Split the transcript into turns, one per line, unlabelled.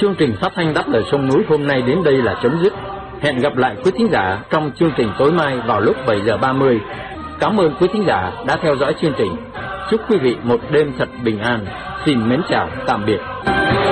Chương trình phát thanh Đáp Lời Sông Núi hôm nay đến đây là chấm dứt. Hẹn gặp lại quý thính giả trong chương trình tối mai vào lúc 7 giờ 30. Cảm ơn quý thính giả đã theo dõi chương trình. Chúc quý vị một đêm thật bình an. Xin mến chào, tạm biệt.